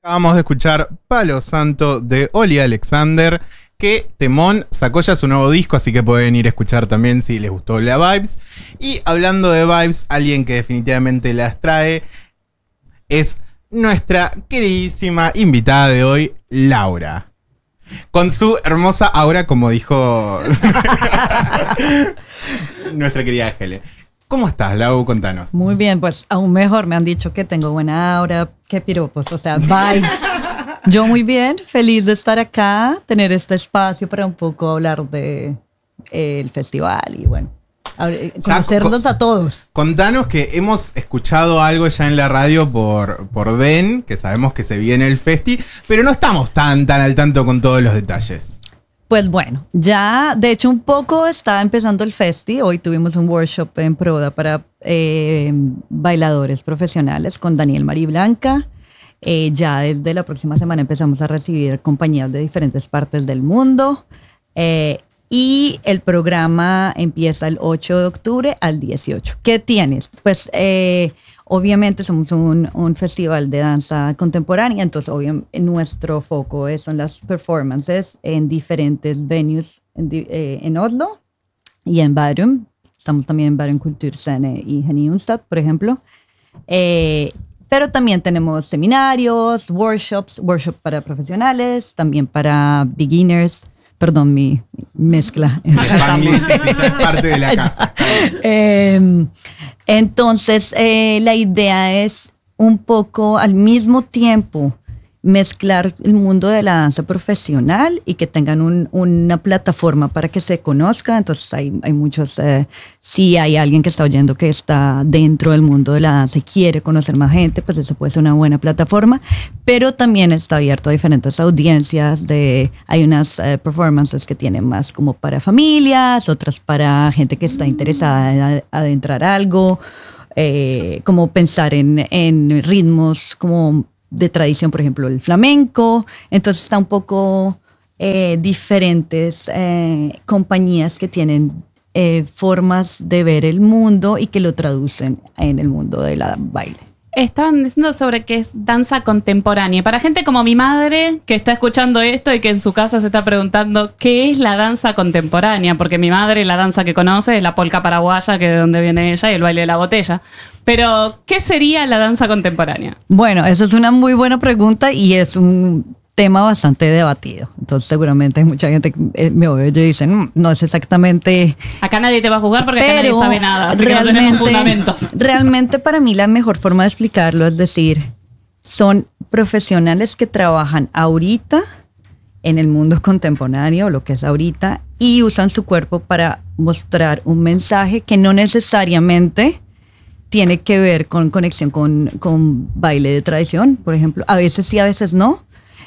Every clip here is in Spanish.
Acabamos de escuchar Palo Santo de Oli Alexander, que temón sacó ya su nuevo disco, así que pueden ir a escuchar también si les gustó la Vibes. Y hablando de Vibes, alguien que definitivamente las trae es nuestra queridísima invitada de hoy, Laura. Con su hermosa aura, como dijo nuestra querida Gele. ¿Cómo estás, Lau? Contanos. Muy bien, pues aún mejor. Me han dicho que tengo buena aura, qué piropos, o sea, vibes. Yo muy bien, feliz de estar acá, tener este espacio para un poco hablar de el festival y bueno, conocerlos a todos. Contanos que hemos escuchado algo ya en la radio por Den, que sabemos que se viene el festi, pero no estamos tan al tanto con todos los detalles. Pues bueno, ya de hecho un poco está empezando el festi. Hoy tuvimos un workshop en Proda para bailadores profesionales con Daniel Mariblanca. Ya desde la próxima semana empezamos a recibir compañías de diferentes partes del mundo. Y el programa empieza el 8 de octubre al 18. ¿Qué tienes? Pues obviamente somos un festival de danza contemporánea, entonces obviamente nuestro foco son las performances en diferentes venues en Oslo y en Bærum. Estamos también en Bærum Kulturscene y Henningstad, por ejemplo. Pero también tenemos seminarios, workshops para profesionales, también para beginners. Perdón, mi mezcla. Es parte de la casa. Entonces, la idea es un poco al mismo tiempo mezclar el mundo de la danza profesional y que tengan una plataforma para que se conozca. Entonces hay muchos, si hay alguien que está oyendo que está dentro del mundo de la danza y quiere conocer más gente, pues eso puede ser una buena plataforma, pero también está abierto a diferentes audiencias. Hay unas performances que tienen más como para familias, otras para gente que está interesada en adentrar algo, como pensar en ritmos como de tradición, por ejemplo, el flamenco. Entonces está un poco diferentes compañías que tienen formas de ver el mundo y que lo traducen en el mundo de la baile. Estaban diciendo sobre qué es danza contemporánea. Para gente como mi madre, que está escuchando esto y que en su casa se está preguntando qué es la danza contemporánea, porque mi madre la danza que conoce es la polca paraguaya, que es de donde viene ella, y el baile de la botella. Pero, ¿qué sería la danza contemporánea? Bueno, esa es una muy buena pregunta y es un tema bastante debatido. Entonces seguramente hay mucha gente que me oye y dice, no es exactamente... Acá nadie te va a juzgar porque acá nadie sabe nada, así que no tenemos fundamentos. Realmente para mí la mejor forma de explicarlo es decir, son profesionales que trabajan ahorita en el mundo contemporáneo, lo que es ahorita, y usan su cuerpo para mostrar un mensaje que no necesariamente tiene que ver con conexión con baile de tradición, por ejemplo. A veces sí, a veces no.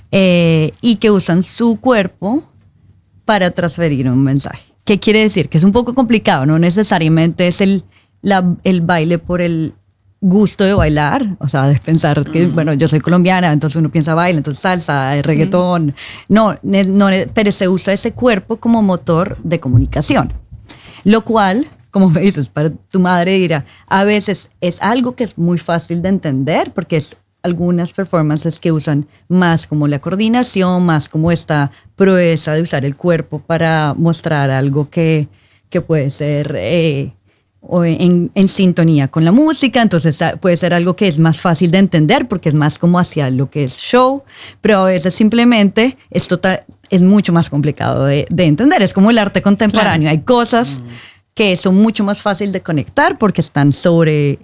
Y que usan su cuerpo para transferir un mensaje. ¿Qué quiere decir? Que es un poco complicado, no necesariamente es el baile por el gusto de bailar, o sea, de pensar que, bueno, yo soy colombiana, entonces uno piensa baile, entonces salsa, reggaetón. No, pero se usa ese cuerpo como motor de comunicación. Lo cual, como me dices, para tu madre dirá, a veces es algo que es muy fácil de entender porque es algunas performances que usan más como la coordinación, más como esta proeza de usar el cuerpo para mostrar algo que puede ser en sintonía con la música. Entonces puede ser algo que es más fácil de entender porque es más como hacia lo que es show, pero a veces simplemente es mucho más complicado de entender. Es como el arte contemporáneo. Claro. Hay cosas que son mucho más fácil de conectar porque están sobre...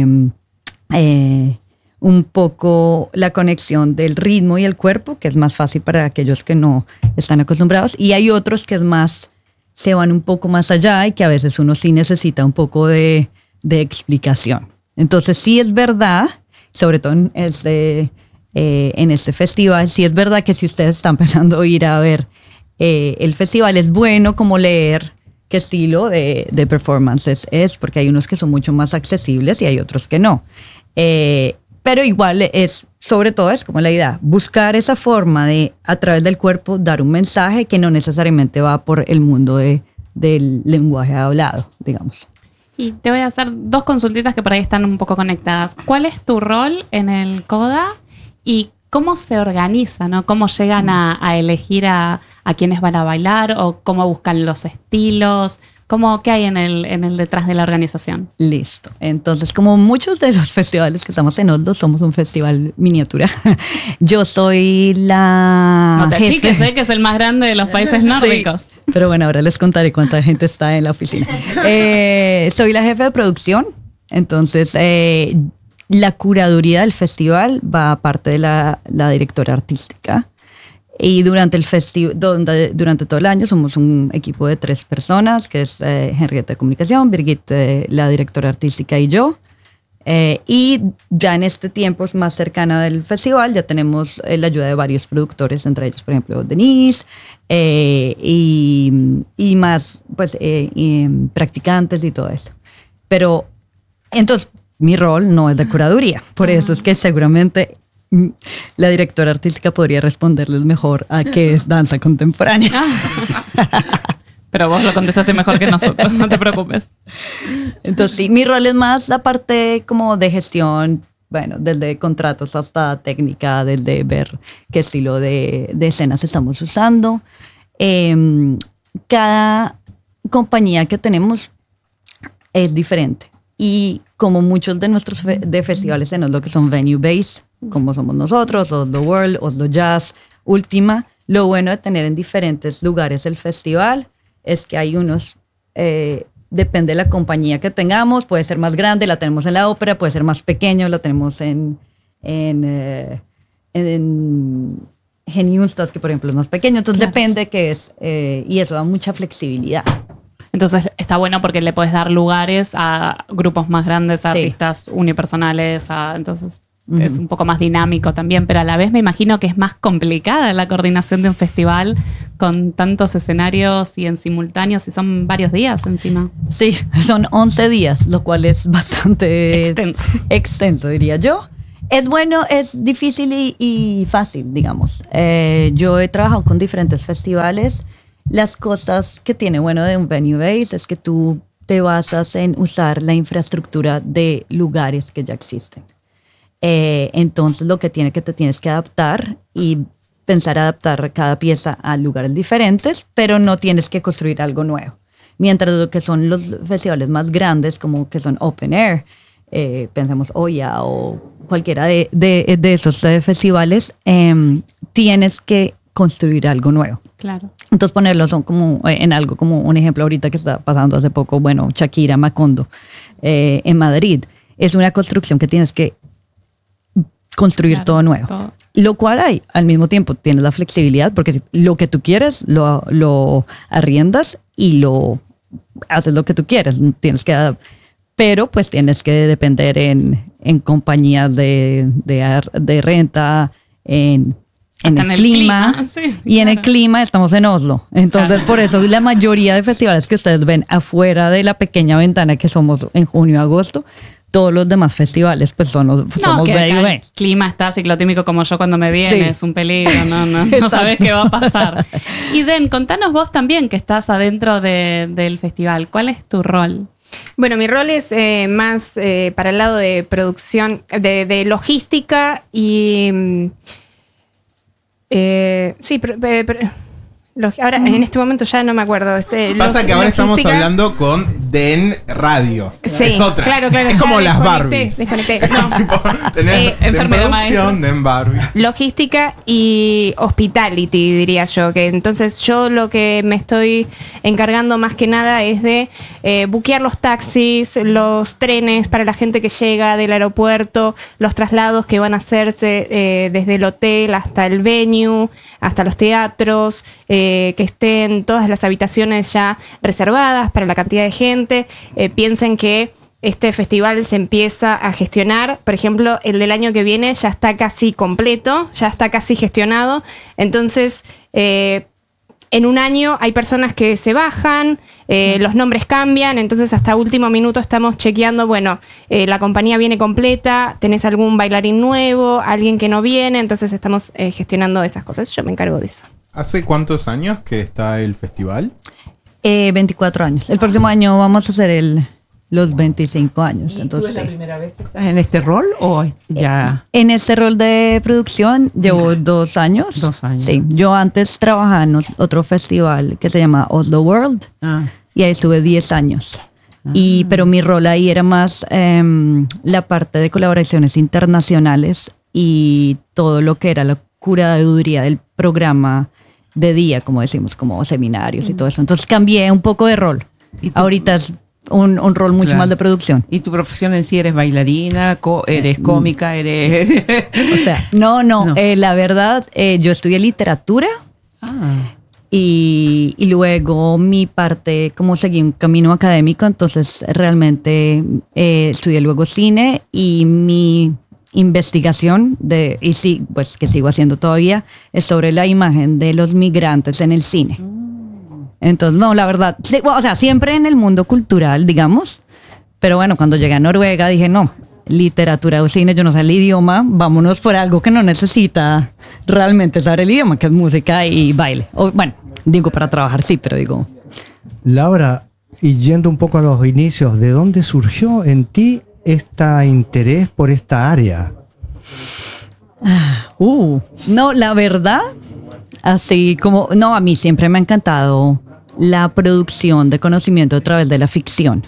un poco la conexión del ritmo y el cuerpo, que es más fácil para aquellos que no están acostumbrados, y hay otros que es más, se van un poco más allá y que a veces uno sí necesita un poco de explicación. Entonces sí es verdad, sobre todo en este festival, sí es verdad que si ustedes están empezando a ir a ver el festival, es bueno como leer qué estilo de performances es, porque hay unos que son mucho más accesibles y hay otros que no. Pero igual sobre todo es como la idea, buscar esa forma de, a través del cuerpo, dar un mensaje que no necesariamente va por el mundo del lenguaje hablado, digamos. Y te voy a hacer 2 consultitas que por ahí están un poco conectadas. ¿Cuál es tu rol en el CODA? ¿Y ¿cómo se organiza, ¿no? ¿Cómo llegan a elegir a quienes van a bailar o cómo buscan los estilos? ¿Qué hay en el detrás de la organización? Listo. Entonces, como muchos de los festivales que estamos en Oslo, somos un festival miniatura. Yo soy la No te jefe. achiques, que es el más grande de los países nórdicos. Sí, pero bueno, ahora les contaré cuánta gente está en la oficina. Soy la jefe de producción. Entonces, la curaduría del festival va a parte de la directora artística. Y durante el durante todo el año somos un equipo de 3 personas, que es Henrietta de Comunicación, Birgit, la directora artística, y yo. Y ya en este tiempo es más cercana del festival, ya tenemos la ayuda de varios productores, entre ellos, por ejemplo, Denise, y más pues, practicantes y todo eso. Pero entonces mi rol no es de curaduría, por eso es que seguramente la directora artística podría responderles mejor a qué es danza contemporánea. Pero vos lo contestaste mejor que nosotros, no te preocupes. Entonces sí, mi rol es más la parte como de gestión, bueno, desde contratos hasta técnica, desde ver qué estilo de escenas estamos usando. Cada compañía que tenemos es diferente. Y como muchos de nuestros de festivales en Oslo que son venue-based, como somos nosotros, Oslo World, Oslo Jazz, Última, lo bueno de tener en diferentes lugares el festival es que hay unos, depende de la compañía que tengamos, puede ser más grande, la tenemos en la ópera, puede ser más pequeño, la tenemos en Geniunstad, que por ejemplo es más pequeño, entonces claro, depende qué es, y eso da mucha flexibilidad. Entonces está bueno porque le puedes dar lugares a grupos más grandes, a artistas unipersonales, entonces es un poco más dinámico también, pero a la vez me imagino que es más complicada la coordinación de un festival con tantos escenarios y en simultáneos, y son varios días encima. Sí, son 11 días, lo cual es bastante extenso, diría yo. Es bueno, es difícil y fácil, digamos. Yo he trabajado con diferentes festivales. Las cosas que tiene bueno de un venue base es que tú te basas en usar la infraestructura de lugares que ya existen. Entonces lo que te tienes que adaptar y pensar adaptar cada pieza a lugares diferentes, pero no tienes que construir algo nuevo. Mientras lo que son los festivales más grandes, como que son open air, pensemos Oya o cualquiera de esos festivales, tienes que construir algo nuevo. Claro. Entonces ponerlo son como en algo, como un ejemplo ahorita que está pasando hace poco, bueno, Shakira Macondo en Madrid. Es una construcción que tienes que construir todo nuevo. Todo. Lo cual hay, al mismo tiempo tienes la flexibilidad porque lo que tú quieres lo arriendas y lo haces lo que tú quieres. Tienes que, pero pues tienes que depender en compañías de renta, en el clima. Sí, y claro, en el clima estamos en Oslo. Entonces, claro, por eso la mayoría de festivales que ustedes ven afuera de la pequeña ventana que somos en junio, agosto, todos los demás festivales pues somos el clima está ciclotímico como yo cuando me viene, sí, es un peligro, no sabes qué va a pasar. Y Den, contanos vos también que estás adentro del festival. ¿Cuál es tu rol? Bueno, mi rol es más para el lado de producción, de logística y... sí, pero ahora en este momento ya no me acuerdo. Pasa que ahora estamos hablando con Den Radio. Sí, es otra. Claro. Es como las Barbies. Desconecté. No. Tenés enfermedad producción, Den Barbie. Logística y hospitality, diría yo. Que entonces yo lo que me estoy encargando más que nada es de buquear los taxis, los trenes para la gente que llega del aeropuerto, los traslados que van a hacerse desde el hotel hasta el venue, hasta los teatros, que estén todas las habitaciones ya reservadas para la cantidad de gente. Piensen que este festival se empieza a gestionar, por ejemplo, el del año que viene ya está casi completo, ya está casi gestionado. Entonces, en un año hay personas que se bajan, los nombres cambian, entonces hasta último minuto estamos chequeando, bueno, la compañía viene completa, tenés algún bailarín nuevo, alguien que no viene, entonces estamos gestionando esas cosas. Yo me encargo de eso. ¿Hace cuántos años que está el festival? 24 años. El próximo año vamos a hacer el los 25 años. ¿Y Entonces, tú es la primera vez que estás en este rol o ya? en este rol de producción llevo 2 años. 2 años. Sí, yo antes trabajaba en otro festival que se llama Oslo World Ah, y ahí estuve 10 años. Pero mi rol ahí era más la parte de colaboraciones internacionales y todo lo que era la curaduría del programa de día, como decimos, como seminarios y todo eso. Entonces cambié un poco de rol. ¿Y tú? Ahorita es un rol mucho Claro. más de producción. ¿Y tu profesión en sí eres bailarina, eres cómica, eres...? O sea, no. La verdad, yo estudié literatura Ah, y luego mi parte, como seguí un camino académico, entonces realmente estudié luego cine y mi investigación, y sí, pues que sigo haciendo todavía, es sobre la imagen de los migrantes en el cine. Entonces, no, la verdad, sí, o sea, siempre en el mundo cultural, digamos, pero bueno, cuando llegué a Noruega dije, no, literatura o cine, yo no sé el idioma, vámonos por algo que no necesita realmente saber el idioma, que es música y baile. O, bueno, digo para trabajar, sí, pero digo... Laura, y yendo un poco a los inicios, ¿de dónde surgió en ti este interés por esta área? No, la verdad, así como, no, a mí siempre me ha encantado la producción de conocimiento a través de la ficción.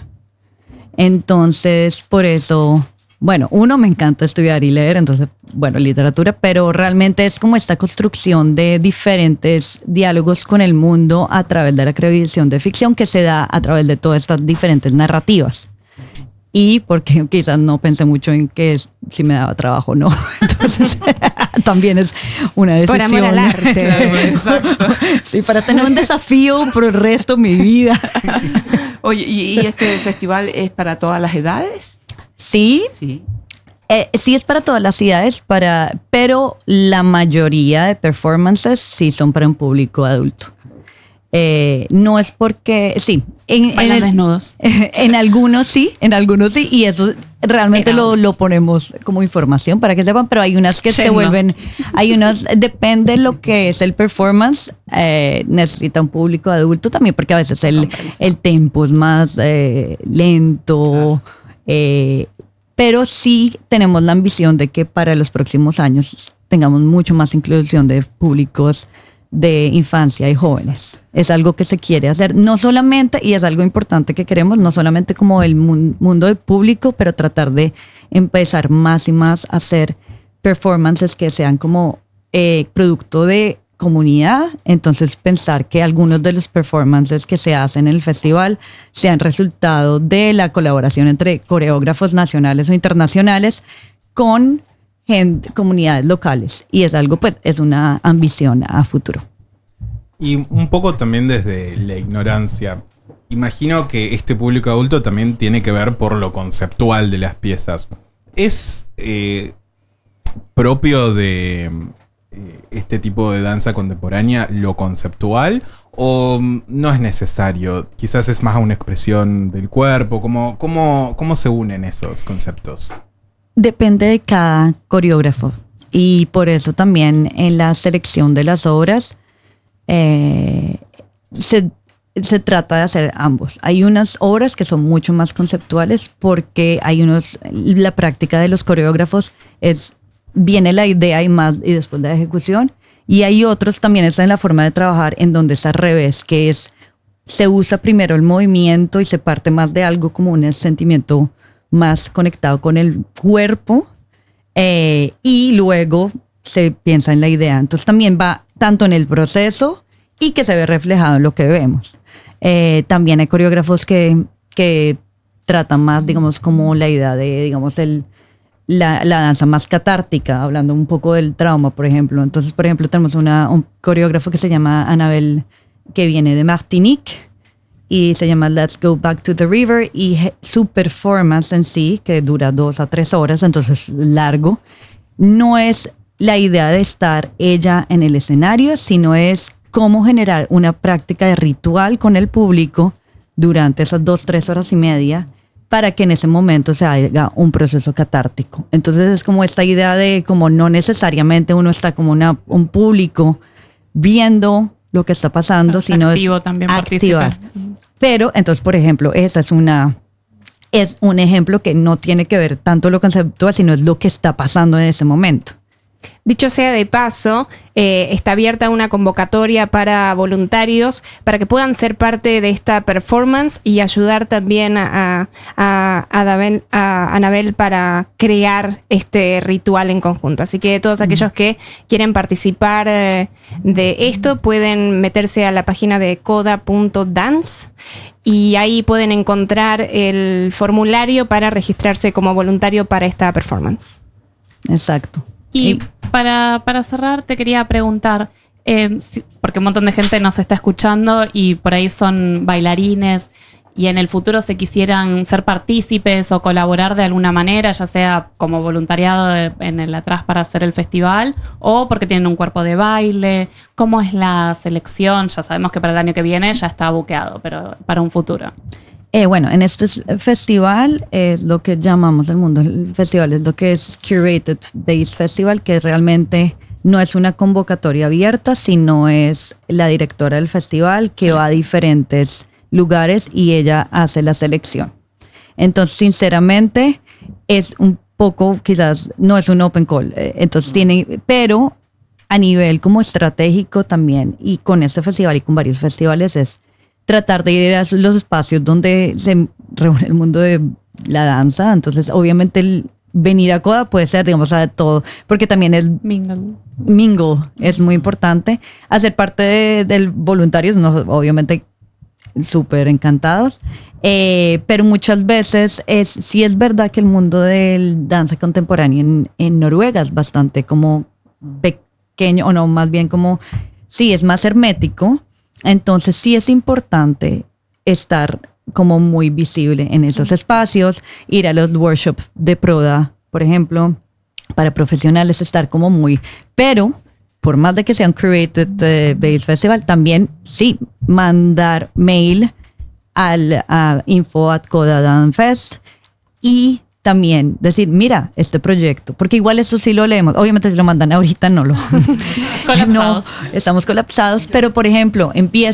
Entonces, por eso, bueno, me encanta estudiar y leer, entonces, bueno, literatura, pero realmente es como esta construcción de diferentes diálogos con el mundo a través de la creación de ficción que se da a través de todas estas diferentes narrativas. Y porque quizás no pensé mucho en si me daba trabajo o no. Entonces, también es una decisión. Por amor al arte. exacto. Sí, para tener un desafío por el resto de mi vida. Oye, ¿y este festival es para todas las edades? Sí, Sí. sí es para todas las edades, pero la mayoría de performances sí son para un público adulto. No es porque, sí. Bailan desnudos. En algunos sí, y eso realmente lo ponemos como información para que sepan, pero hay unas que se No. vuelven, depende de lo que es el performance, necesita un público adulto también, porque a veces el tempo es más lento, pero sí tenemos la ambición de que para los próximos años tengamos mucho más inclusión de públicos de infancia y jóvenes. Es algo que se quiere hacer, no solamente, y es algo importante que queremos, no solamente como el mundo del público, pero tratar de empezar más y más a hacer performances que sean como producto de comunidad. Entonces pensar que algunos de los performances que se hacen en el festival sean resultado de la colaboración entre coreógrafos nacionales o internacionales con comunidades locales, y es algo, pues, es una ambición a futuro. Y un poco también desde la ignorancia. Imagino que este público adulto también tiene que ver por lo conceptual de las piezas. ¿Es propio de este tipo de danza contemporánea lo conceptual o no es necesario? Quizás es más una expresión del cuerpo. ¿Cómo se unen esos conceptos? Depende de cada coreógrafo, y por eso también en la selección de las obras se trata de hacer ambos. Hay unas obras que son mucho más conceptuales porque la práctica de los coreógrafos viene la idea y después la ejecución, y hay otros también, está en la forma de trabajar en donde es al revés, que se usa primero el movimiento y se parte más de algo como un sentimiento más conectado con el cuerpo, y luego se piensa en la idea. Entonces también va tanto en el proceso y que se ve reflejado en lo que vemos. También hay coreógrafos que tratan más, digamos, como la idea de, digamos, la danza más catártica, hablando un poco del trauma, por ejemplo. Entonces, por ejemplo, tenemos un coreógrafo que se llama Annabelle, que viene de Martinique, y se llama Let's Go Back to the River, y su performance en sí, que dura 2 a 3 horas, entonces largo, no es la idea de estar ella en el escenario, sino es cómo generar una práctica de ritual con el público durante esas 2-3 horas y media para que en ese momento se haga un proceso catártico. Entonces es como esta idea de como no necesariamente uno está como un público viendo lo que está pasando, Es sino activo es también activar. participar. Pero entonces, por ejemplo, esa es una es un ejemplo que no tiene que ver tanto lo conceptual, sino es lo que está pasando en ese momento. Dicho sea de paso, está abierta una convocatoria para voluntarios para que puedan ser parte de esta performance y ayudar también a Anabel para crear este ritual en conjunto. Así que todos aquellos que quieren participar de esto pueden meterse a la página de coda.dance y ahí pueden encontrar el formulario para registrarse como voluntario para esta performance. Exacto. Y para cerrar, te quería preguntar, porque un montón de gente nos está escuchando y por ahí son bailarines y en el futuro se quisieran ser partícipes o colaborar de alguna manera, ya sea como voluntariado en el atrás para hacer el festival o porque tienen un cuerpo de baile. ¿Cómo es la selección? Ya sabemos que para el año que viene ya está buqueado, pero para un futuro. Bueno, en este festival es lo que llamamos el mundo del festival, es lo que es Curated Based Festival, que realmente no es una convocatoria abierta, sino es la directora del festival que va a diferentes lugares y ella hace la selección. Entonces, sinceramente, es un poco, quizás no es un open call, entonces pero a nivel como estratégico también, y con este festival y con varios festivales, es tratar de ir a los espacios donde se reúne el mundo de la danza. Entonces, obviamente, el venir a Coda puede ser, digamos, de todo, porque también el mingle es muy importante. Hacer parte del voluntarios, no, obviamente, súper encantados. Pero muchas veces sí es verdad que el mundo del danza contemporánea en Noruega es bastante como pequeño, o no, más bien como, sí, es más hermético. Entonces sí es importante estar como muy visible en esos espacios, ir a los workshops de Proda, por ejemplo, para profesionales, estar como muy, pero por más de que sea un Curated Based Festival, también sí mandar mail a info@coda.danfest y también decir, mira, este proyecto, porque igual eso sí lo leemos, obviamente si lo mandan ahorita no lo... Colapsados. No, estamos colapsados, pero por ejemplo, empieza